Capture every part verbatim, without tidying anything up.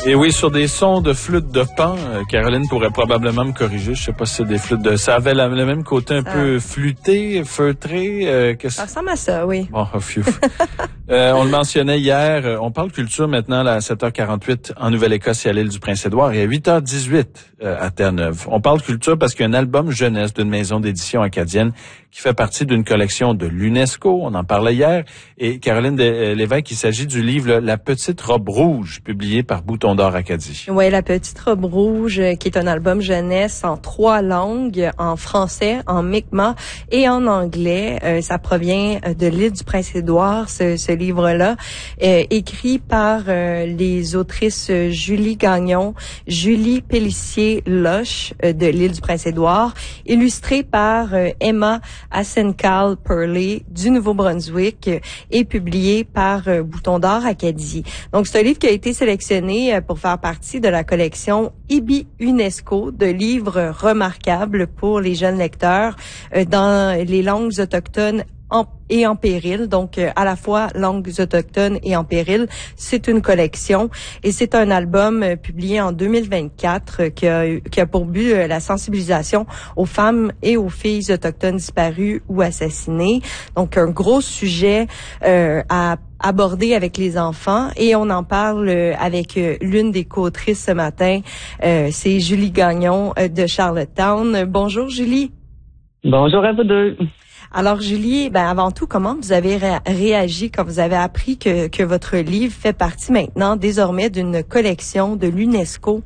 Et oui, sur des sons de flûte de Pan, euh, Caroline pourrait probablement me corriger. Je sais pas si c'est des flûtes de... Ça avait la, le même côté un ça... peu flûté, feutré. Euh, que ça ressemble à ça, oui. Bon, oh, phew. euh, on le mentionnait hier. On parle culture maintenant là, à sept heures quarante-huit en Nouvelle-Écosse et à l'île du Prince-Édouard et à huit heures dix-huit euh, à Terre-Neuve. On parle culture parce qu'il y a un album jeunesse d'une maison d'édition acadienne qui fait partie d'une collection de l'UNESCO. On en parlait hier. Et Caroline Lévesque, il s'agit du livre là, La petite robe rouge, publié par Bouton d'Or Acadie. Oui, La petite robe rouge, qui est un album jeunesse en trois langues, en français, en mi'kmaq et en anglais. Euh, ça provient de l'île du Prince-Édouard, ce, ce livre-là, euh, écrit par euh, les autrices Julie Gagnon, Julie Pellissier-Loche euh, de l'île du Prince-Édouard, illustré par euh, Emma Asenkal Purley du Nouveau-Brunswick euh, et publié par euh, Bouton d'Or Acadie. Donc, c'est un livre qui a été sélectionné euh, pour faire partie de la collection I B I UNESCO de livres remarquables pour les jeunes lecteurs euh, dans les langues autochtones en, et en péril, donc euh, à la fois langues autochtones et en péril. C'est une collection et c'est un album euh, publié en deux mille vingt-quatre euh, qui, a, qui a pour but euh, la sensibilisation aux femmes et aux filles autochtones disparues ou assassinées. Donc un gros sujet euh, à aborder avec les enfants et on en parle euh, avec euh, l'une des co-autrices ce matin. Euh, c'est Julie Gagnon euh, de Charlottetown. Bonjour Julie. Bonjour à vous deux. Alors Julie, ben avant tout, comment vous avez ré- réagi quand vous avez appris que, que votre livre fait partie maintenant désormais d'une collection de l'UNESCO?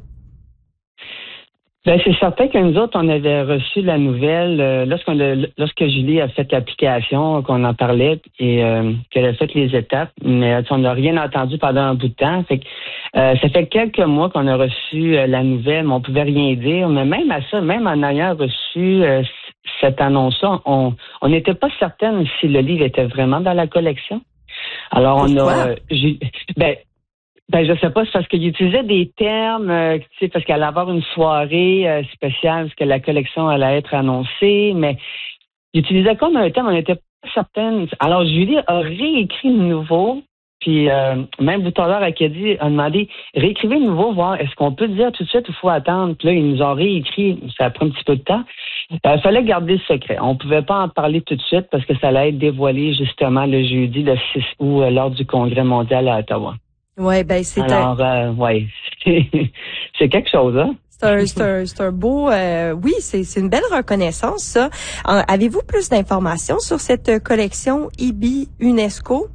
Ben c'est certain que nous autres, on avait reçu la nouvelle euh, lorsqu'on a, lorsque Julie a fait l'application, qu'on en parlait et euh, qu'elle a fait les étapes, mais on n'a rien entendu pendant un bout de temps. Fait que, euh, ça fait quelques mois qu'on a reçu euh, la nouvelle, mais on pouvait rien dire. Mais même à ça, même en ayant reçu euh, cette annonce-là, on on n'était pas certaine si le livre était vraiment dans la collection. Alors on Pourquoi? a, euh, j'ai, ben Ben, je sais pas, c'est parce qu'il utilisait des termes, euh, tu sais, parce qu'elle allait avoir une soirée euh, spéciale, parce que la collection allait être annoncée, mais il utilisait comme un terme, on n'était pas certaine. Alors, Julie a réécrit de nouveau, puis euh, même Bouton d'Or Acadie a demandé, réécrivez de nouveau, voir, est-ce qu'on peut dire tout de suite ou il faut attendre? Puis là, ils nous ont réécrit, ça a pris un petit peu de temps. Il euh, fallait garder le secret. On pouvait pas en parler tout de suite parce que ça allait être dévoilé justement le jeudi, le six août, euh, lors du Congrès mondial à Ottawa. Ouais, ben c'est Alors, un... euh, ouais, c'est, c'est quelque chose, hein? C'est un, c'est un, c'est un beau, euh, oui, c'est, c'est une belle reconnaissance, ça. En, avez-vous plus d'informations sur cette collection I B I UNESCO?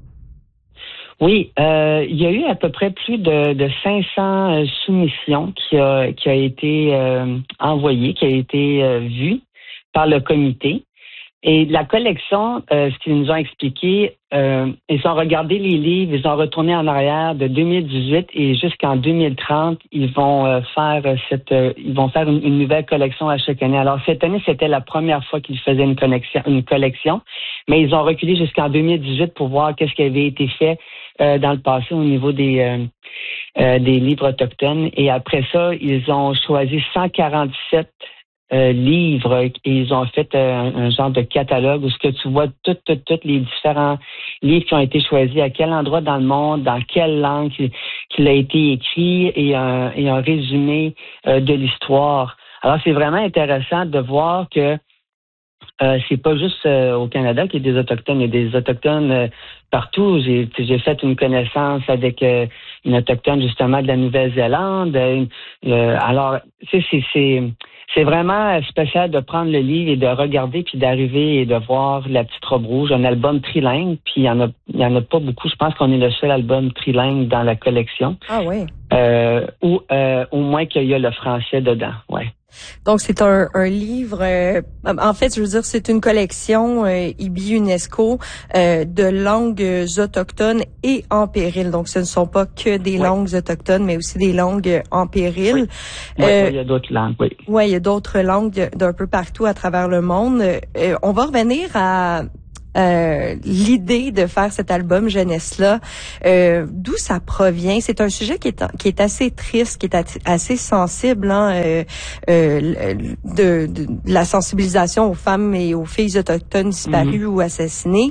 Oui, euh, il y a eu à peu près plus de, de cinq cents euh, soumissions qui a, qui a été euh, envoyées, qui a été euh, vues par le comité. Et la collection, euh, ce qu'ils nous ont expliqué, euh, ils ont regardé les livres, ils ont retourné en arrière de deux mille dix-huit et jusqu'en deux mille trente, ils vont euh, faire cette, euh, ils vont faire une, une nouvelle collection à chaque année. Alors cette année, c'était la première fois qu'ils faisaient une connexion, une collection, mais ils ont reculé jusqu'en deux mille dix-huit pour voir qu'est-ce qui avait été fait euh, dans le passé au niveau des euh, euh, des livres autochtones. Et après ça, ils ont choisi cent quarante-sept Euh, livres et ils ont fait euh, un genre de catalogue où ce que tu vois toutes toutes toutes les différents livres qui ont été choisis, à quel endroit dans le monde, dans quelle langue qu'il, qu'il a été écrit et un, et un résumé euh, de l'histoire. Alors c'est vraiment intéressant de voir que euh, c'est pas juste euh, au Canada qu'il y a des autochtones, il y a des autochtones euh, partout. J'ai, j'ai fait une connaissance avec euh, une autochtone justement de la Nouvelle-Zélande. Euh, euh, alors c'est c'est c'est C'est vraiment spécial de prendre le livre et de regarder puis d'arriver et de voir La petite robe rouge, un album trilingue, puis il y en a il y en a pas beaucoup. Je pense qu'on est le seul album trilingue dans la collection. Ah oui. Euh, ou euh, au moins qu'il y a le français dedans, ouais. Donc c'est un, un livre, euh, en fait je veux dire c'est une collection euh, I B I UNESCO euh, de langues autochtones et en péril. Donc ce ne sont pas que des oui. langues autochtones mais aussi des langues en péril. Oui, oui, euh, oui il y a d'autres langues, oui. Oui, il y a d'autres langues d'un peu partout à travers le monde. Euh, on va revenir à Euh, l'idée de faire cet album jeunesse-là, euh, d'où ça provient? C'est un sujet qui est qui est assez triste, qui est assez sensible, hein, euh, euh, de, de, de la sensibilisation aux femmes et aux filles autochtones disparues mm-hmm. ou assassinées.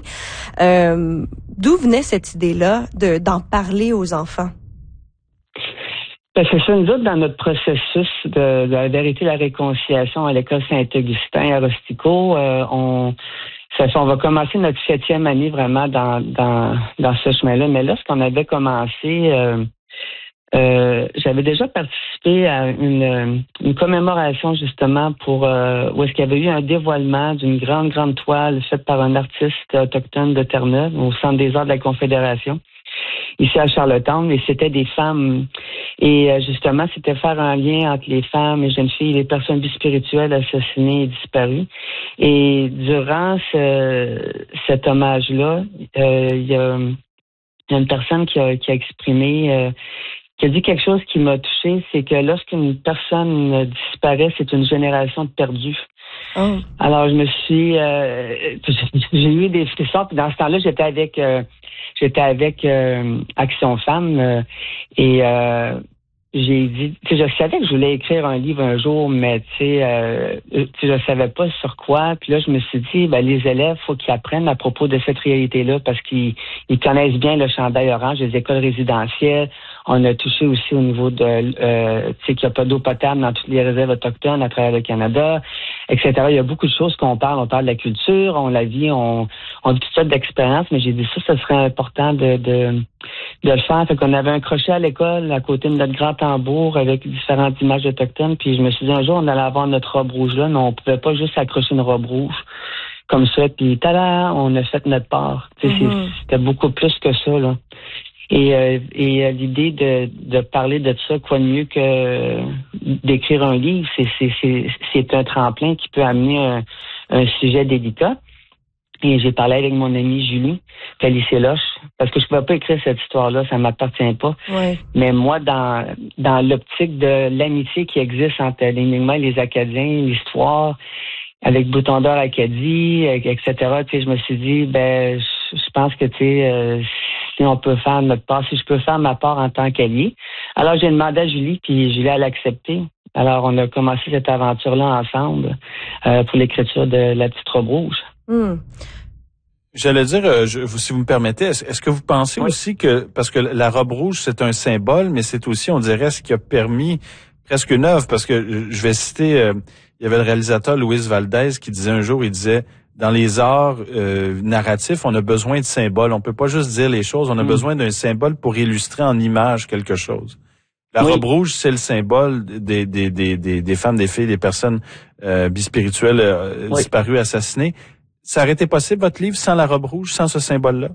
Euh, d'où venait cette idée-là de d'en parler aux enfants? Ben, c'est ça, nous autres, dans notre processus de, de la vérité et la réconciliation à l'école Saint-Augustin à Rustico, euh, on, ça, on va commencer notre septième année vraiment dans, dans, dans ce chemin-là. Mais lorsqu'on avait commencé, euh, euh, j'avais déjà participé à une, une commémoration justement pour euh, où est-ce qu'il y avait eu un dévoilement d'une grande, grande toile faite par un artiste autochtone de Terre-Neuve au Centre des arts de la Confédération, ici à Charlottetown, et c'était des femmes. Et euh, justement, c'était faire un lien entre les femmes, les jeunes filles, les personnes bispirituelles assassinées et disparues. Et durant ce, cet hommage-là, euh, il y, a, y a une personne qui a, qui a exprimé, euh, qui a dit quelque chose qui m'a touchée, c'est que lorsqu'une personne disparaît, c'est une génération de perdus. Oh. Alors, je me suis... Euh, j'ai eu des frissons, puis dans ce temps-là, j'étais avec... Euh, J'étais avec euh, Action Femmes euh, et euh, j'ai dit, tu sais, je savais que je voulais écrire un livre un jour, mais tu sais, euh, tu sais, je savais pas sur quoi. Puis là, je me suis dit, ben les élèves, faut qu'ils apprennent à propos de cette réalité-là parce qu'ils ils connaissent bien le chandail orange des écoles résidentielles. On a touché aussi au niveau de, euh, tu sais, qu'il n'y a pas d'eau potable dans toutes les réserves autochtones à travers le Canada, et cetera. Il y a beaucoup de choses qu'on parle. On parle de la culture, on la vit, on, on vit toutes sortes d'expériences, mais j'ai dit ça, ce serait important de, de, de le faire. Fait qu'on avait un crochet à l'école à côté de notre grand tambour avec différentes images autochtones. Puis je me suis dit un jour, on allait avoir notre robe rouge là, mais on pouvait pas juste accrocher une robe rouge comme ça. Puis tada, on a fait notre part. Mm-hmm. C'était beaucoup plus que ça, là. Et, euh, et euh, l'idée de, de parler de ça, quoi de mieux que euh, d'écrire un livre, c'est, c'est, c'est, c'est un tremplin qui peut amener un, un sujet délicat. Et j'ai parlé avec mon amie Julie Calissé-Loche, parce que je pouvais pas écrire cette histoire-là, ça m'appartient pas. Ouais. Mais moi, dans dans l'optique de l'amitié qui existe entre les Mi'kmaq et les Acadiens, l'histoire, avec Bouton d'Or Acadie, et cetera, tu sais, je me suis dit, ben, je, je pense que, tu sais, euh, si on peut faire notre part, si je peux faire ma part en tant qu'allié. Alors, j'ai demandé à Julie, puis Julie, elle a accepté. Alors, on a commencé cette aventure-là ensemble euh, pour l'écriture de La Petite Robe Rouge. Mm. J'allais dire, euh, je, si vous me permettez, est-ce, est-ce que vous pensez oui. aussi que, parce que la robe rouge, c'est un symbole, mais c'est aussi, on dirait, ce qui a permis presque une œuvre, parce que je vais citer, euh, il y avait le réalisateur Luis Valdez qui disait un jour, il disait, dans les arts euh, narratifs, on a besoin de symboles. On peut pas juste dire les choses, on a mm. besoin d'un symbole pour illustrer en image quelque chose. La oui. robe rouge, c'est le symbole des, des, des, des, des femmes, des filles, des personnes euh, bispirituelles euh, oui. disparues, assassinées. Ça aurait été possible, votre livre, sans la robe rouge, sans ce symbole-là?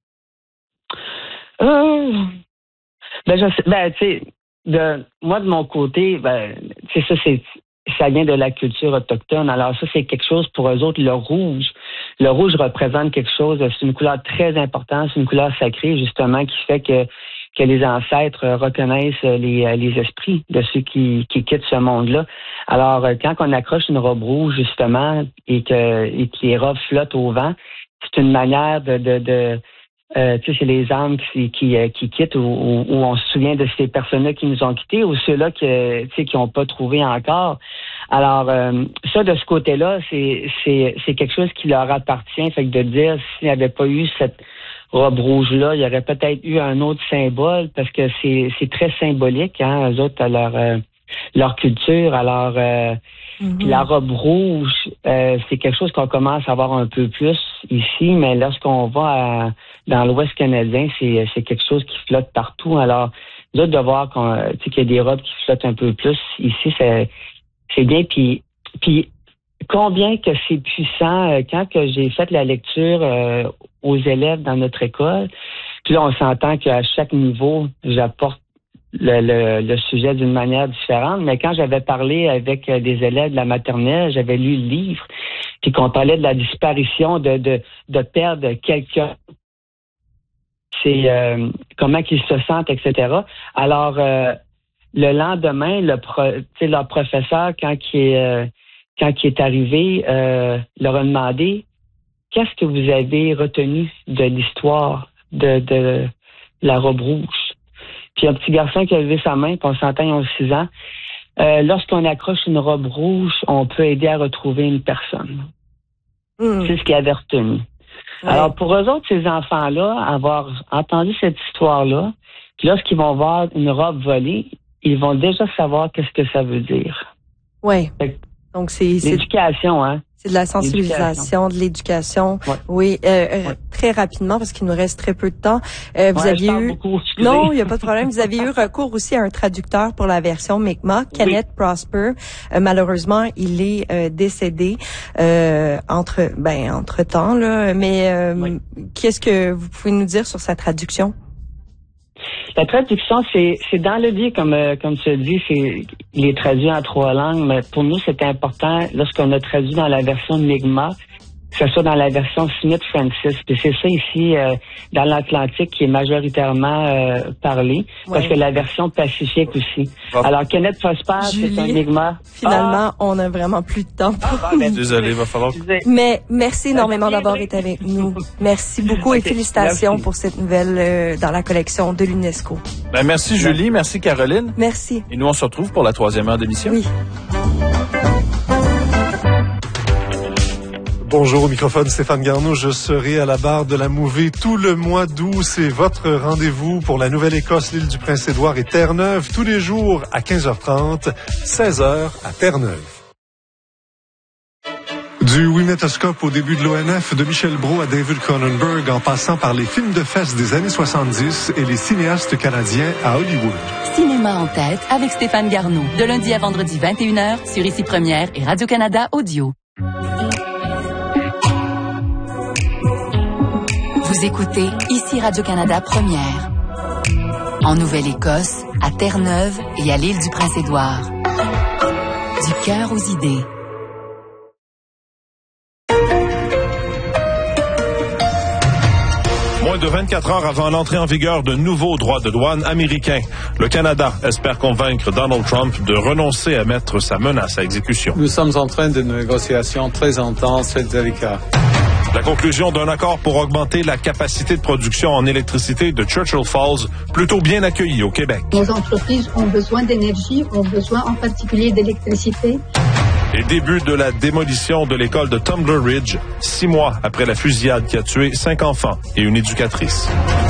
Euh, ben, je sais, ben, tu sais, de, moi, de mon côté, ben, tu sais, ça, c'est, ça vient de la culture autochtone. Alors, ça, c'est quelque chose pour eux autres, le rouge. Le rouge représente quelque chose, c'est une couleur très importante, c'est une couleur sacrée, justement, qui fait que que les ancêtres reconnaissent les, les esprits de ceux qui, qui quittent ce monde-là. Alors, quand on accroche une robe rouge, justement, et que, et que les robes flottent au vent, c'est une manière de... de, de euh, tu sais, c'est les âmes qui, qui, qui quittent, ou, ou, ou on se souvient de ces personnes-là qui nous ont quittés, ou ceux-là qui, tu sais, qui n'ont pas trouvé encore. Alors, euh, ça, de ce côté-là, c'est, c'est, c'est quelque chose qui leur appartient. Fait que de dire, s'il n'y avait pas eu cette robe rouge-là, il y aurait peut-être eu un autre symbole, parce que c'est, c'est très symbolique, hein, eux autres, à leur, euh, leur culture. Alors, euh, mm-hmm. la robe rouge, euh, c'est quelque chose qu'on commence à voir un peu plus ici, mais lorsqu'on va à, dans l'Ouest canadien, c'est, c'est quelque chose qui flotte partout. Alors, nous autres, de voir qu'on, tu sais, qu'il y a des robes qui flottent un peu plus ici, c'est, c'est bien. Puis, puis combien que c'est puissant, euh, quand que j'ai fait la lecture euh, aux élèves dans notre école, puis là, on s'entend qu'à chaque niveau, j'apporte le, le, le sujet d'une manière différente, mais quand j'avais parlé avec des élèves de la maternelle, j'avais lu le livre, puis qu'on parlait de la disparition, de, de, de perdre quelqu'un, c'est euh, comment qu'ils se sentent, et cetera. Alors, euh, le lendemain, le pro, leur professeur, quand il est, euh, quand il est arrivé, euh, leur a demandé « Qu'est-ce que vous avez retenu de l'histoire de, de la robe rouge? » Puis un petit garçon qui a levé sa main, puis on s'entend, ils ont six ans. Euh, lorsqu'on accroche une robe rouge, on peut aider à retrouver une personne. Mmh. C'est ce qu'il avait retenu. Ouais. Alors, pour eux autres, ces enfants-là, avoir entendu cette histoire-là, puis lorsqu'ils vont voir une robe volée, ils vont déjà savoir qu'est-ce que ça veut dire. Oui. Donc, c'est... c'est... L'éducation, hein. C'est de la sensibilisation, de l'éducation. Ouais. Oui, euh, ouais. Très rapidement, parce qu'il nous reste très peu de temps. Euh, vous ouais, aviez eu... Beaucoup, non, il n'y a pas de problème. Vous aviez eu recours aussi à un traducteur pour la version Mi'kmaq, Kenneth oui. Prosper. Euh, malheureusement, il est euh, décédé euh, entre ben entre temps là. Mais euh, oui. Qu'est-ce que vous pouvez nous dire sur sa traduction? La traduction, c'est c'est dans le livre, comme euh, comme tu as dit, c'est il est traduit en trois langues, mais pour nous, c'était important, lorsqu'on a traduit dans la version Mi'kmaq, que ce soit dans la version Smith-Francis. Puis c'est ça ici, euh, dans l'Atlantique, qui est majoritairement euh, parlé, ouais. Parce que la version Pacifique aussi. Oh. Alors, Kenneth Prosper, c'est un Mi'kmaq. Finalement, ah. on a vraiment plus de temps pour ah, ben, désolé, il va falloir... Mais merci énormément d'avoir été avec nous. Merci beaucoup okay. et félicitations merci. Pour cette nouvelle euh, dans la collection de l'UNESCO. Ben, merci Julie, merci Caroline. Merci. Et nous, on se retrouve pour la troisième heure d'émission. Oui. Bonjour, au microphone Stéphane Garneau. Je serai à la barre de la Mouvée tout le mois d'août. C'est votre rendez-vous pour la Nouvelle-Écosse, l'île du Prince-Édouard et Terre-Neuve, tous les jours à quinze heures trente, seize heures à Terre-Neuve. Du Wimetoscope au début de l'O N F, de Michel Brault à David Cronenberg, en passant par les films de fesses des années soixante-dix et les cinéastes canadiens à Hollywood. Cinéma en tête avec Stéphane Garneau, de lundi à vendredi vingt et une heures sur Ici Première et Radio-Canada Audio. Vous écoutez Ici Radio-Canada Première. En Nouvelle-Écosse, à Terre-Neuve et à l'île du Prince-Édouard. Du cœur aux idées. Moins de vingt-quatre heures avant l'entrée en vigueur de nouveaux droits de douane américains, le Canada espère convaincre Donald Trump de renoncer à mettre sa menace à exécution. Nous sommes en train de négociations très intenses et délicates. La conclusion d'un accord pour augmenter la capacité de production en électricité de Churchill Falls, plutôt bien accueillie au Québec. Nos entreprises ont besoin d'énergie, ont besoin en particulier d'électricité. Et début de la démolition de l'école de Tumbler Ridge, six mois après la fusillade qui a tué cinq enfants et une éducatrice.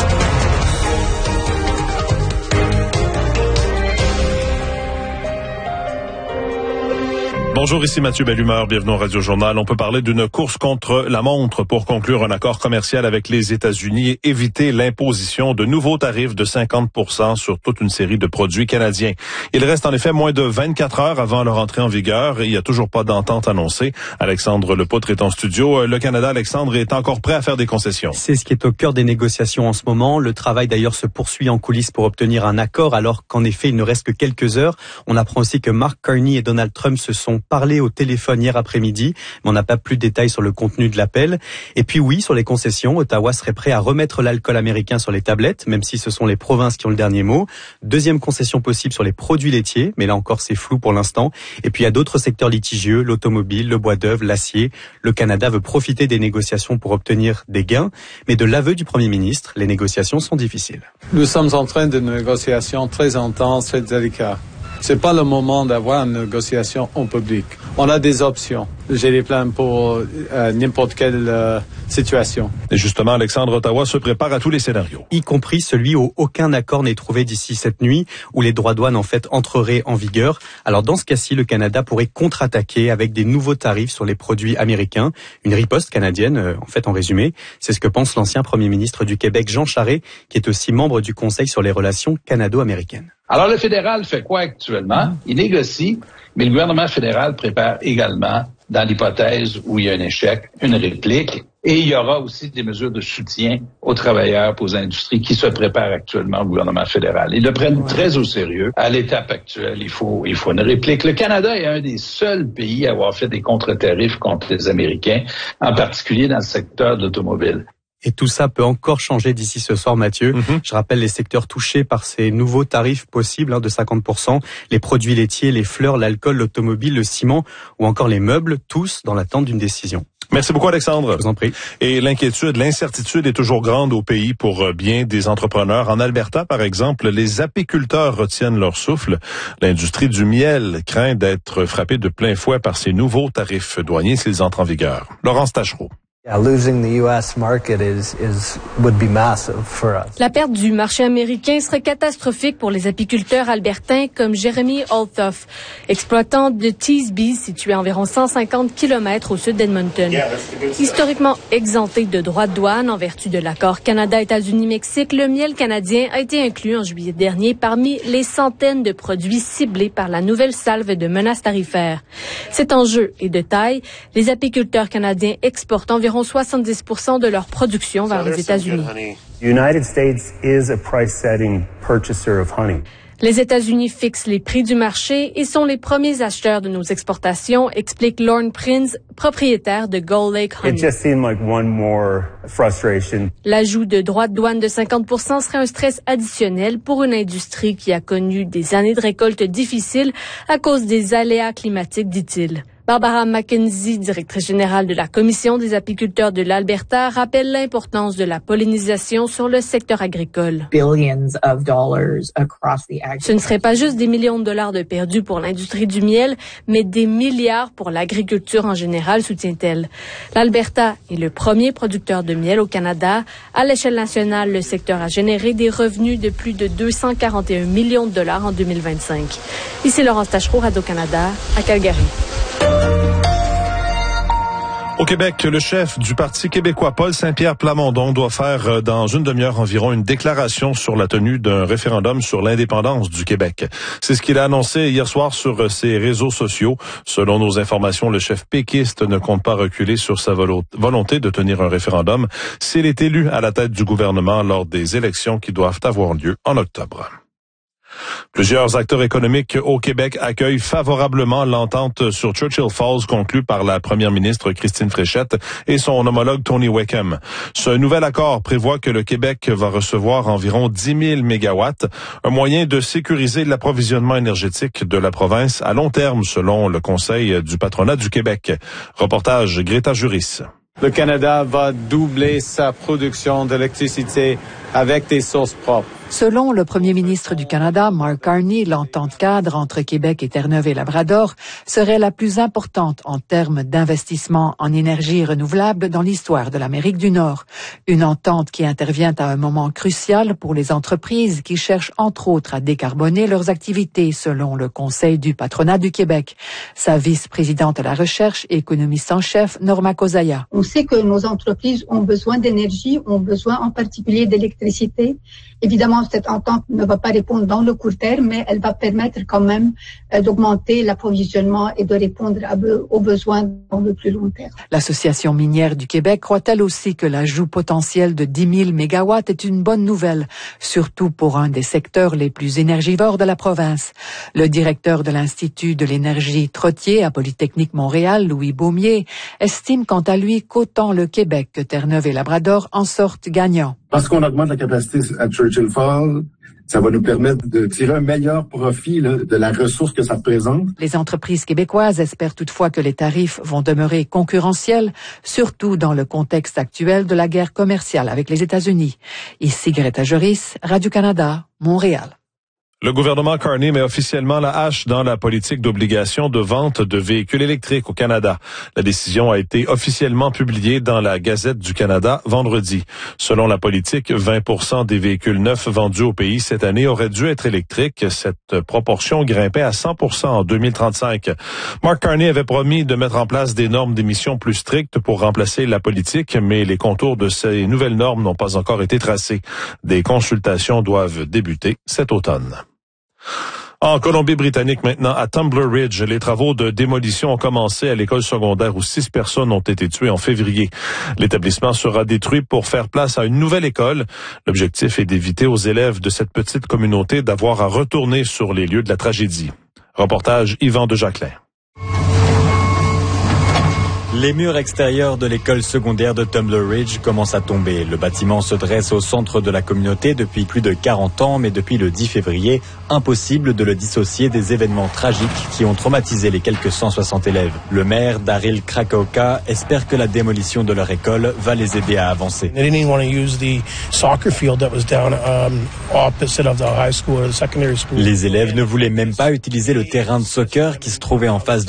Bonjour, ici Mathieu Bellumeur, bienvenue au Radio Journal. On peut parler d'une course contre la montre pour conclure un accord commercial avec les États-Unis et éviter l'imposition de nouveaux tarifs de cinquante pour cent sur toute une série de produits canadiens. Il reste en effet moins de vingt-quatre heures avant leur entrée en vigueur et il n'y a toujours pas d'entente annoncée. Alexandre Lepoutre est en studio. Le Canada, Alexandre, est encore prêt à faire des concessions. C'est ce qui est au cœur des négociations en ce moment. Le travail d'ailleurs se poursuit en coulisses pour obtenir un accord alors qu'en effet il ne reste que quelques heures. On apprend aussi que Mark Carney et Donald Trump se sont parlé au téléphone hier après-midi, mais on n'a pas plus de détails sur le contenu de l'appel. Et puis oui, sur les concessions, Ottawa serait prêt à remettre l'alcool américain sur les tablettes, même si ce sont les provinces qui ont le dernier mot. Deuxième concession possible sur les produits laitiers, mais là encore c'est flou pour l'instant. Et puis il y a d'autres secteurs litigieux, l'automobile, le bois d'œuvre, l'acier. Le Canada veut profiter des négociations pour obtenir des gains, mais de l'aveu du Premier ministre, les négociations sont difficiles. Nous sommes en train de négociations très intenses et délicates. C'est pas le moment d'avoir une négociation en public. On a des options. J'ai des plans pour euh, n'importe quelle euh, situation. Et justement, Alexandre, Ottawa se prépare à tous les scénarios. Y compris celui où aucun accord n'est trouvé d'ici cette nuit, où les droits de douane en fait entreraient en vigueur. Alors dans ce cas-ci, le Canada pourrait contre-attaquer avec des nouveaux tarifs sur les produits américains. Une riposte canadienne, euh, en fait en résumé. C'est ce que pense l'ancien Premier ministre du Québec, Jean Charest, qui est aussi membre du Conseil sur les relations canado-américaines. Alors, le fédéral fait quoi actuellement? Il négocie, mais le gouvernement fédéral prépare également, dans l'hypothèse où il y a un échec, une réplique. Et il y aura aussi des mesures de soutien aux travailleurs, aux industries qui se préparent actuellement au gouvernement fédéral. Ils le prennent très au sérieux. À l'étape actuelle, il faut, il faut une réplique. Le Canada est un des seuls pays à avoir fait des contre-tarifs contre les Américains, en particulier dans le secteur de l'automobile. Et tout ça peut encore changer d'ici ce soir, Mathieu. Mm-hmm. Je rappelle les secteurs touchés par ces nouveaux tarifs possibles hein, de cinquante pour cent. Les produits laitiers, les fleurs, l'alcool, l'automobile, le ciment ou encore les meubles, tous dans l'attente d'une décision. Merci beaucoup, Alexandre. Je vous en prie. Et l'inquiétude, l'incertitude est toujours grande au pays pour bien des entrepreneurs. En Alberta, par exemple, les apiculteurs retiennent leur souffle. L'industrie du miel craint d'être frappée de plein fouet par ces nouveaux tarifs douaniers s'ils entrent en vigueur. Laurence Tachereau. La perte du marché américain serait catastrophique pour les apiculteurs albertains comme Jeremy Althoff, exploitant de Teesby, situé à environ cent cinquante kilomètres au sud d'Edmonton. Historiquement exempté de droits de douane en vertu de l'accord Canada-États-Unis-Mexique, le miel canadien a été inclus en juillet dernier parmi les centaines de produits ciblés par la nouvelle salve de menaces tarifaires. Cet enjeu est de taille. Les apiculteurs canadiens exportent environ soixante-dix pour cent de leur production vers les États-Unis. Les États-Unis fixent les prix du marché et sont les premiers acheteurs de nos exportations, explique Lorne Prinz, propriétaire de Gull Lake Honey. L'ajout de droits de douane de cinquante pour cent serait un stress additionnel pour une industrie qui a connu des années de récolte difficiles à cause des aléas climatiques, dit-il. Barbara McKenzie, directrice générale de la Commission des apiculteurs de l'Alberta, rappelle l'importance de la pollinisation sur le secteur agricole. Ce ne serait pas juste des millions de dollars de perdus pour l'industrie du miel, mais des milliards pour l'agriculture en général, soutient-elle. L'Alberta est le premier producteur de miel au Canada. À l'échelle nationale, le secteur a généré des revenus de plus de deux cent quarante et un millions de dollars en deux mille vingt-cinq. Ici Laurence Tachereau, Radio-Canada, à Calgary. Au Québec, le chef du Parti québécois, Paul Saint-Pierre Plamondon, doit faire dans une demi-heure environ une déclaration sur la tenue d'un référendum sur l'indépendance du Québec. C'est ce qu'il a annoncé hier soir sur ses réseaux sociaux. Selon nos informations, le chef péquiste ne compte pas reculer sur sa volonté de tenir un référendum s'il est élu à la tête du gouvernement lors des élections qui doivent avoir lieu en octobre. Plusieurs acteurs économiques au Québec accueillent favorablement l'entente sur Churchill Falls conclue par la première ministre Christine Fréchette et son homologue Tony Wickham. Ce nouvel accord prévoit que le Québec va recevoir environ dix mille mégawatts, un moyen de sécuriser l'approvisionnement énergétique de la province à long terme selon le Conseil du patronat du Québec. Reportage Greta Juris. Le Canada va doubler sa production d'électricité avec des sources propres. Selon le premier ministre du Canada, Mark Carney, l'entente cadre entre Québec et Terre-Neuve et Labrador serait la plus importante en termes d'investissement en énergie renouvelable dans l'histoire de l'Amérique du Nord. Une entente qui intervient à un moment crucial pour les entreprises qui cherchent entre autres à décarboner leurs activités, selon le Conseil du patronat du Québec. Sa vice-présidente à la recherche et économiste en chef, Norma Kozaya. On sait que nos entreprises ont besoin d'énergie, ont besoin en particulier d'électricité. Évidemment, cette entente ne va pas répondre dans le court terme, mais elle va permettre quand même euh, d'augmenter l'approvisionnement et de répondre à be- aux besoins dans le plus long terme. L'Association minière du Québec croit-elle aussi que l'ajout potentiel de dix mille mégawatts est une bonne nouvelle, surtout pour un des secteurs les plus énergivores de la province. Le directeur de l'Institut de l'énergie Trottier à Polytechnique Montréal, Louis Baumier, estime quant à lui qu'autant le Québec que Terre-Neuve et Labrador en sortent gagnants. Parce qu'on augmente la capacité à Churchill Falls, ça va nous permettre de tirer un meilleur profit là, de la ressource que ça représente. Les entreprises québécoises espèrent toutefois que les tarifs vont demeurer concurrentiels, surtout dans le contexte actuel de la guerre commerciale avec les États-Unis. Ici Greta Juris, Radio-Canada, Montréal. Le gouvernement Carney met officiellement la hache dans la politique d'obligation de vente de véhicules électriques au Canada. La décision a été officiellement publiée dans la Gazette du Canada vendredi. Selon la politique, vingt pour cent des véhicules neufs vendus au pays cette année auraient dû être électriques. Cette proportion grimpait à cent pour cent en deux mille trente-cinq. Mark Carney avait promis de mettre en place des normes d'émissions plus strictes pour remplacer la politique, mais les contours de ces nouvelles normes n'ont pas encore été tracés. Des consultations doivent débuter cet automne. En Colombie-Britannique maintenant, à Tumbler Ridge, les travaux de démolition ont commencé à l'école secondaire où six personnes ont été tuées en février. L'établissement sera détruit pour faire place à une nouvelle école. L'objectif est d'éviter aux élèves de cette petite communauté d'avoir à retourner sur les lieux de la tragédie. Reportage Yvan de Jacquelin. Les murs extérieurs de l'école secondaire de Tumbler Ridge commencent à tomber. Le bâtiment se dresse au centre de la communauté depuis plus de quarante ans, mais depuis le dix février, impossible de le dissocier des événements tragiques qui ont traumatisé les quelques cent soixante élèves. Le maire, Daryl Krakauka, espère que la démolition de leur école va les aider à avancer. Les élèves ne voulaient même pas utiliser le terrain de soccer qui se trouvait en face